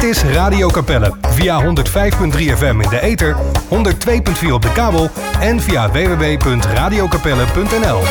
Dit is Radio Capelle via 105.3 FM in de ether, 102.4 op de kabel en via www.radiocapelle.nl.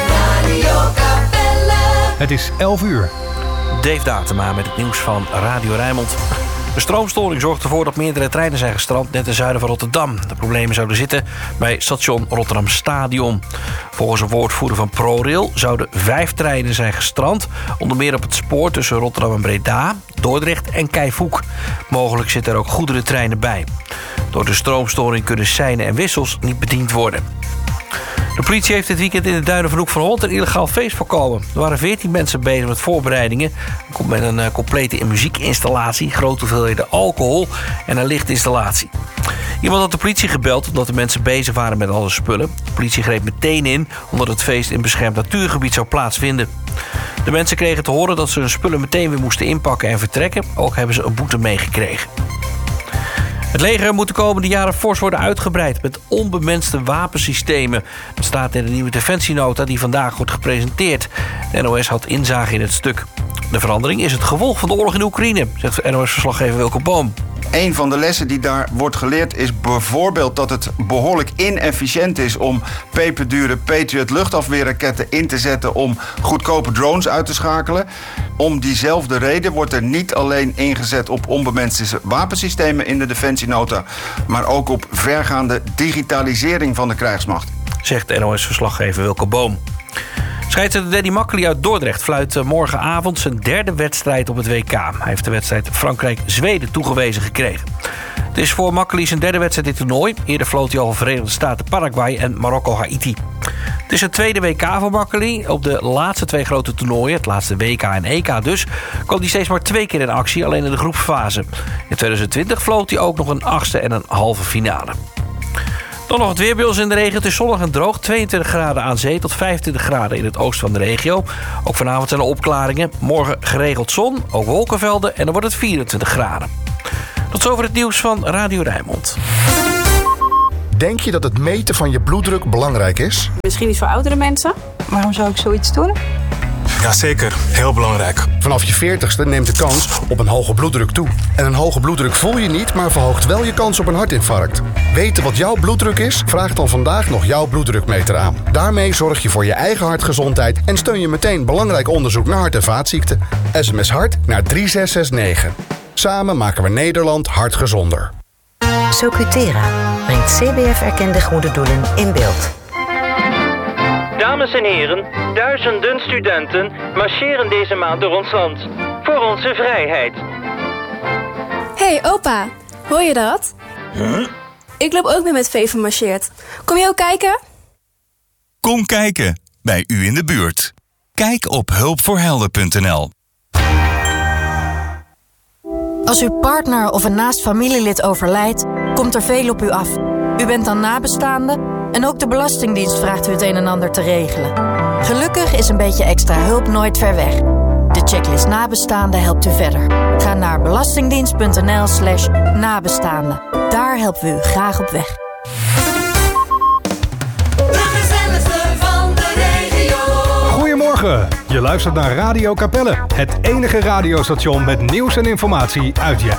Het is 11 uur. Dave Datema met het nieuws van Radio Rijnmond. De stroomstoring zorgt ervoor dat meerdere treinen zijn gestrand net ten zuiden van Rotterdam. De problemen zouden zitten bij station Rotterdam Stadion. Volgens een woordvoerder van ProRail zouden 5 treinen zijn gestrand. Onder meer op het spoor tussen Rotterdam en Breda, Dordrecht en Keivoek. Mogelijk zitten er ook goederentreinen bij. Door de stroomstoring kunnen seinen en wissels niet bediend worden. De politie heeft dit weekend in de duinen van Hoek van Holland een illegaal feest voorkomen. Er waren 14 mensen bezig met voorbereidingen. Met een complete muziekinstallatie, grote hoeveelheden alcohol en een lichtinstallatie. Iemand had de politie gebeld omdat de mensen bezig waren met alle spullen. De politie greep meteen in omdat het feest in beschermd natuurgebied zou plaatsvinden. De mensen kregen te horen dat ze hun spullen meteen weer moesten inpakken en vertrekken. Ook hebben ze een boete meegekregen. Het leger moet de komende jaren fors worden uitgebreid met onbemenste wapensystemen. Dat staat in de nieuwe defensienota die vandaag wordt gepresenteerd. De NOS had inzage in het stuk. De verandering is het gevolg van de oorlog in Oekraïne, zegt NOS-verslaggever Wilco Boom. Een van de lessen die daar wordt geleerd is bijvoorbeeld dat het behoorlijk inefficiënt is om peperdure Patriot luchtafweerraketten in te zetten om goedkope drones uit te schakelen. Om diezelfde reden wordt er niet alleen ingezet op onbemenste wapensystemen in de defensienota, maar ook op vergaande digitalisering van de krijgsmacht, zegt NOS-verslaggever Wilco Boom. Scheidsrechter Danny Makkely uit Dordrecht fluit morgenavond zijn 3e wedstrijd op het WK. Hij heeft de wedstrijd Frankrijk-Zweden toegewezen gekregen. Het is voor Makkely zijn 3e wedstrijd in het toernooi. Eerder floot hij al van Verenigde Staten Paraguay en Marokko-Haiti. Het is het 2e WK voor Makkely. Op de laatste 2 grote toernooien, het laatste WK en EK dus, kwam hij steeds maar 2 keer in actie, alleen in de groepsfase. In 2020 floot hij ook nog een 8e en een halve finale. Dan nog het weerbeeld in de regio. Het is zonnig en droog. 22 graden aan zee tot 25 graden in het oosten van de regio. Ook vanavond zijn er opklaringen. Morgen geregeld zon, ook wolkenvelden en dan wordt het 24 graden. Tot zover het nieuws van Radio Rijnmond. Denk je dat het meten van je bloeddruk belangrijk is? Misschien iets voor oudere mensen. Waarom zou ik zoiets doen? Jazeker, heel belangrijk. Vanaf je 40ste neemt de kans op een hoge bloeddruk toe. En een hoge bloeddruk voel je niet, maar verhoogt wel je kans op een hartinfarct. Weten wat jouw bloeddruk is? Vraag dan vandaag nog jouw bloeddrukmeter aan. Daarmee zorg je voor je eigen hartgezondheid en steun je meteen belangrijk onderzoek naar hart- en vaatziekten. SMS hart naar 3669. Samen maken we Nederland hartgezonder. Socutera brengt CBF-erkende goede doelen in beeld. Dames en heren, duizenden studenten marcheren deze maand door ons land. Voor onze vrijheid. Hey opa, hoor je dat? Huh? Ik loop ook mee met Veven marcheert. Kom je ook kijken? Kom kijken, bij u in de buurt. Kijk op hulpvoorhelden.nl. Als uw partner of een naast familielid overlijdt, komt er veel op u af. U bent dan nabestaande en ook de Belastingdienst vraagt u het een en ander te regelen. Gelukkig is een beetje extra hulp nooit ver weg. De checklist nabestaande helpt u verder. Ga naar belastingdienst.nl/nabestaande. Daar helpen we u graag op weg. Goedemorgen, je luistert naar Radio Capelle. Het enige radiostation met nieuws en informatie uit je